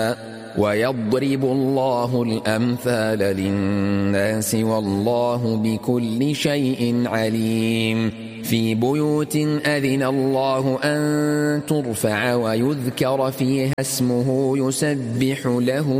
ويضرب الله الأمثال للناس والله بكل شيء عليم في بيوت أذن الله أن ترفع ويذكر فيها اسمه يسبح له